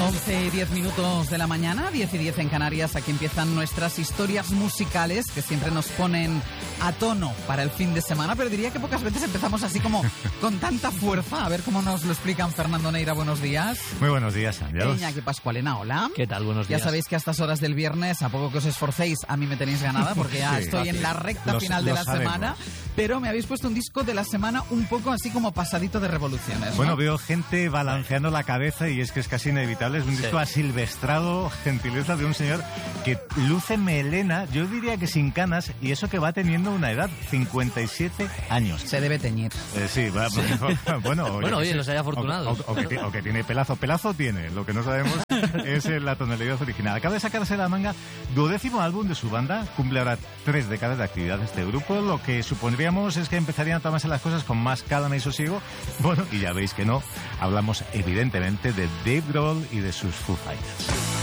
11 y 10 minutos de la mañana, 10 y 10 en Canarias. Aquí empiezan nuestras historias musicales que siempre nos ponen a tono para el fin de semana, pero diría que pocas veces empezamos así como con tanta fuerza. A ver cómo nos lo explican. Fernando Neira, buenos días. Muy buenos días, Ángel. Iñaki Pascualena, hola. ¿Qué tal? Buenos días. Ya sabéis que a estas horas del viernes, a poco que os esforcéis, a mí me tenéis ganada porque ya estoy en la recta final de la semana, pero me habéis puesto un disco de la semana un poco así como pasadito de revoluciones, ¿no? Bueno, veo gente balanceando la cabeza y es que es casi inevitable. Es un disco asilvestrado, gentileza de un señor que luce melena, yo diría que sin canas, y eso que va teniendo una edad, 57 años. Se debe teñir. Sí, va, bueno, oye, los hay afortunados. O que tiene pelazo. Pelazo tiene, lo que no sabemos es la tonalidad original. Acaba de sacarse de la manga 12º álbum de su banda, cumple ahora 3 décadas de actividad este grupo, lo que supondríamos es que empezarían a tomarse las cosas con más calma y sosiego. Bueno, y ya veis que no, hablamos evidentemente de Dave Grohl y de sus Foo Fighters.